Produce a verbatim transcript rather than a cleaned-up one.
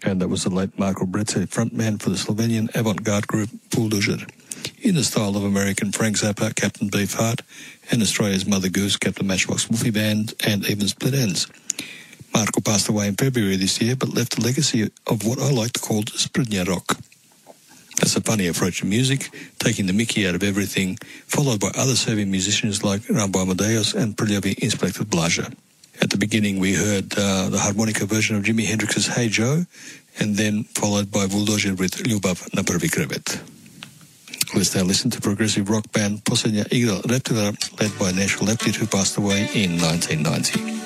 and that was the late Marko Brece, frontman for the Slovenian avant-garde group Bulldozer, in the style of American Frank Zappa, Captain Beefheart, and Australia's Mother Goose, Captain Matchbox Wolfie Band, and even Split Enz. Marko passed away in February this year, but left a legacy of what I like to call Sprednja rock. That's a funny approach to music, taking the mickey out of everything, followed by other Serbian musicians like Rambo Amadeus and Prljavi Inspector Blaža. At the beginning, we heard uh, the harmonica version of Jimi Hendrix's Hey Joe, and then followed by Bulldozer with Ljubav na prvi krevet. Let's now listen to progressive rock band Posljednja igra reptila, led by Nešo Leptir, who passed away in nineteen ninety.